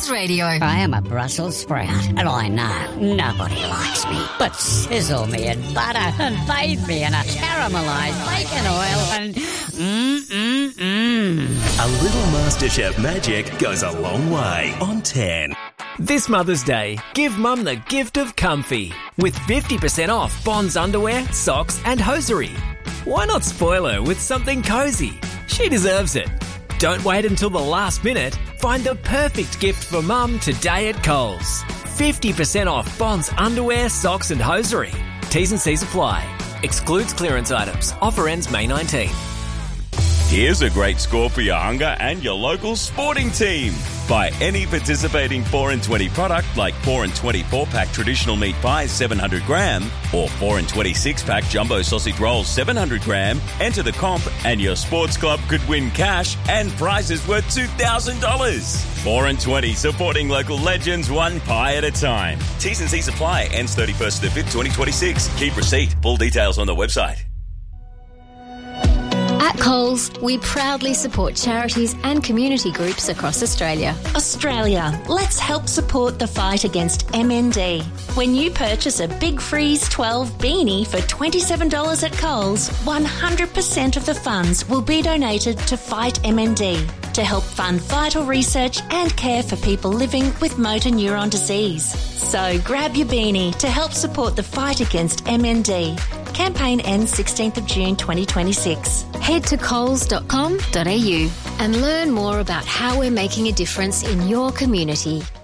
Coles Radio. I am a Brussels sprout, and I know nobody likes me. But sizzle me in butter and bathe me in a caramelised bacon oil and A little MasterChef magic goes a long way on 10. This Mother's Day, give Mum the gift of comfy with 50% off Bonds underwear, socks and hosiery. Why not spoil her with something cosy? She deserves it. Don't wait until the last minute. Find the perfect gift for Mum today at Coles. 50% off Bonds underwear, socks and hosiery. T's and C's apply. Excludes clearance items. Offer ends May 19. Here's a great score for your hunger and your local sporting team. Buy any participating 4 and 20 product like 4 and 24 pack traditional meat pies 700 gram or 4 and 26 pack jumbo sausage rolls 700 gram. Enter the comp and your sports club could win cash and prizes worth $2,000. 4 and 20 supporting local legends one pie at a time. T's and C's apply. Ends 31st of the 5th, 2026. Keep receipt. Full details on the website. At Coles, we proudly support charities and community groups across Australia. Australia, let's help support the fight against MND. When you purchase a Big Freeze 12 beanie for $27 at Coles, 100% of the funds will be donated to Fight MND to help fund vital research and care for people living with motor neuron disease. So grab your beanie to help support the fight against MND. Campaign ends 16th of June 2026. Head to coles.com.au and learn more about how we're making a difference in your community.